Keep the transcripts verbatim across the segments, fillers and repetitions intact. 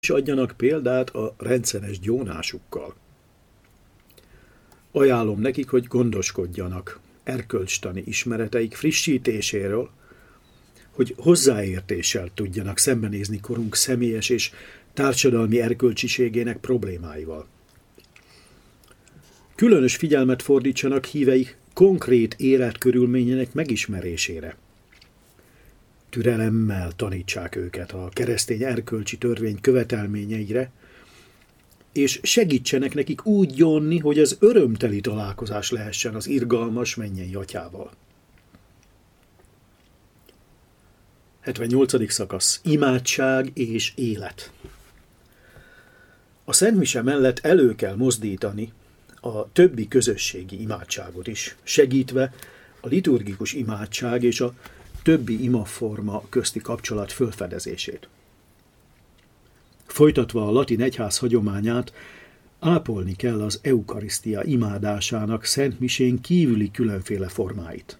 is adjanak példát a rendszeres gyónásukkal. Ajánlom nekik, hogy gondoskodjanak erkölcstani ismereteik frissítéséről, hogy hozzáértéssel tudjanak szembenézni korunk személyes és társadalmi erkölcsiségének problémáival. Különös figyelmet fordítsanak híveik konkrét életkörülményének megismerésére. Türelemmel tanítsák őket a keresztény erkölcsi törvény követelményeire, és segítsenek nekik úgy gyónni, hogy az örömteli találkozás lehessen az irgalmas mennyei atyával. hetvennyolcadik szakasz. Imádság és élet. A szentmise mellett elő kell mozdítani a többi közösségi imádságot is, segítve a liturgikus imádság és a többi imaforma közti kapcsolat fölfedezését. Folytatva a latin egyház hagyományát, ápolni kell az eukarisztia imádásának szentmisén kívüli különféle formáit.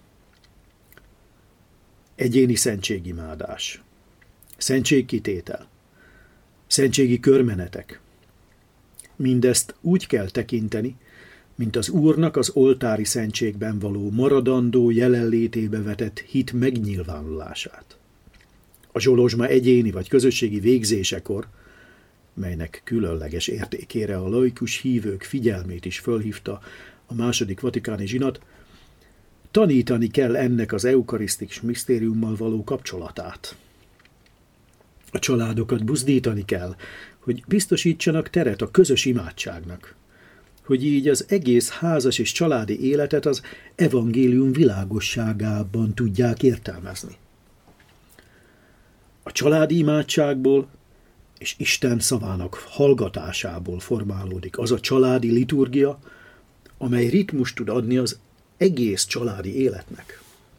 Egyéni szentségimádás, szentségkitétel, szentségi körmenetek. Mindezt úgy kell tekinteni, mint az Úrnak az oltári szentségben való maradandó jelenlétébe vetett hit megnyilvánulását. A zsolozsma egyéni vagy közösségi végzésekor, melynek különleges értékére a laikus hívők figyelmét is fölhívta a második vatikáni zsinat, tanítani kell ennek az eukarisztikus misztériummal való kapcsolatát. A családokat buzdítani kell, hogy biztosítsanak teret a közös imádságnak, hogy így az egész házas és családi életet az evangélium világosságában tudják értelmezni. A családi imádságból és Isten szavának hallgatásából formálódik az a családi liturgia, amely ritmust tud adni az egész családi életnek.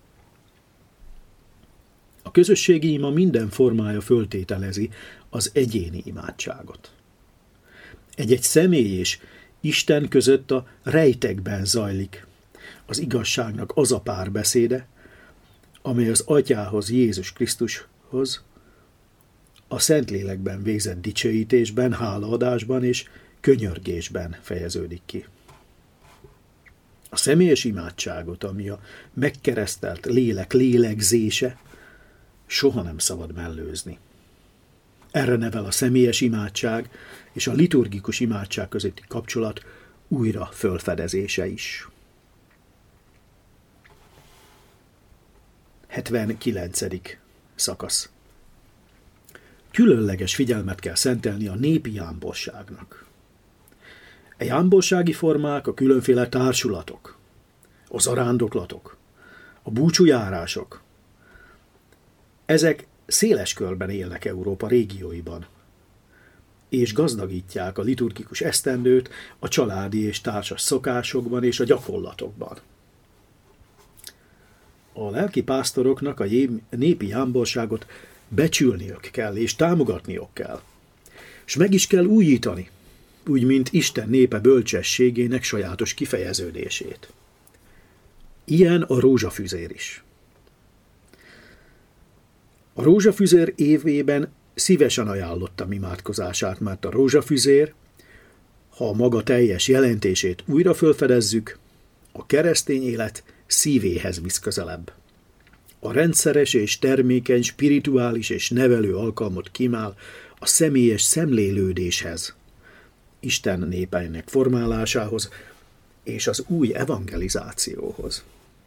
A közösségi ima minden formája föltételezi az egyéni imádságot. Egy-egy személy és Isten között a rejtekben zajlik az igazságnak az a párbeszéde, amely az Atyához, Jézus Krisztushoz, a Szentlélekben végzett dicsőítésben, hálaadásban és könyörgésben fejeződik ki. A személyes imádságot, ami a megkeresztelt lélek lélegzése, soha nem szabad mellőzni. Erre nevel a személyes imádság és a liturgikus imádság közötti kapcsolat újra fölfedezése is. hetvenkilencedik szakasz. Különleges figyelmet kell szentelni a népi jámborságnak. A jámborsági formák a különféle társulatok, a zarándoklatok, a búcsújárások. Ezek széles körben élnek Európa régióiban, és gazdagítják a liturgikus esztendőt a családi és társas szokásokban és a gyakorlatokban. A lelki pásztoroknak a népi jámborságot becsülniük kell és támogatniuk kell, és meg is kell újítani, úgy, mint Isten népe bölcsességének sajátos kifejeződését. Ilyen a rózsafüzér is. A rózsafüzér évében szívesen ajánlottam imádkozását, mert a rózsafüzér, ha a maga teljes jelentését újra fölfedezzük, a keresztény élet szívéhez visz közelebb. A rendszeres és termékeny, spirituális és nevelő alkalmat kínál a személyes szemlélődéshez, Isten népeinek formálásához és az új evangelizációhoz.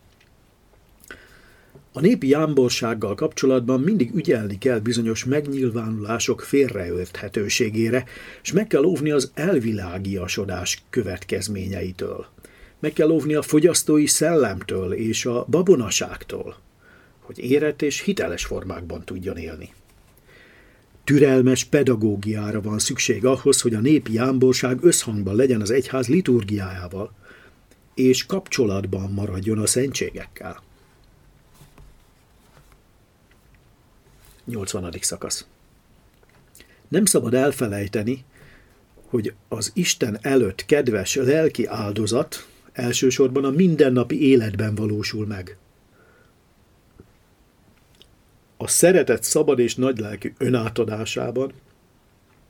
A népi jámborsággal kapcsolatban mindig ügyelni kell bizonyos megnyilvánulások félreérthetőségére, és meg kell óvni az elvilágiasodás következményeitől. Meg kell óvni a fogyasztói szellemtől és a babonaságtól, hogy érett és hiteles formákban tudjon élni. Türelmes pedagógiára van szükség ahhoz, hogy a népi jámborság összhangban legyen az egyház liturgiájával, és kapcsolatban maradjon a szentségekkel. nyolcvanadik szakasz. Nem szabad elfelejteni, hogy az Isten előtt kedves lelki áldozat elsősorban a mindennapi életben valósul meg. A szeretet szabad és nagylelkű önátadásában,